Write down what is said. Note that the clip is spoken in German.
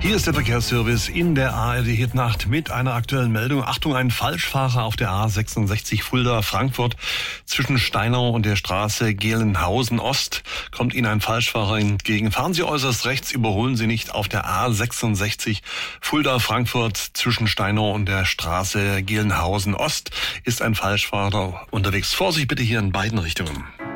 Hier ist der Verkehrsservice in der ARD Hitnacht mit einer aktuellen Meldung. Achtung, ein Falschfahrer auf der A66 Fulda-Frankfurt zwischen Steinau und der Straße Gelnhausen Ost. Kommt Ihnen ein Falschfahrer entgegen. Fahren Sie äußerst rechts, überholen Sie nicht auf der A66 Fulda-Frankfurt zwischen Steinau und der Straße Gelnhausen Ost. Ist ein Falschfahrer unterwegs. Vorsicht bitte hier in beiden Richtungen.